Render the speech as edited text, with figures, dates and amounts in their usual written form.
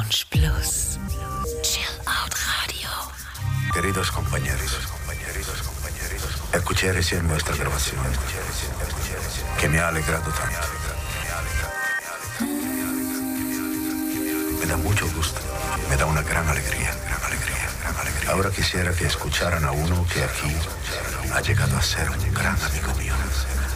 Lounge Plus. Chill Out Radio. Queridos compañeros, escuché recién nuestra grabación, que me ha alegrado tanto. Me da mucho gusto, me da una gran alegría. Ahora quisiera que escucharan a uno que aquí ha llegado a ser un gran amigo mío.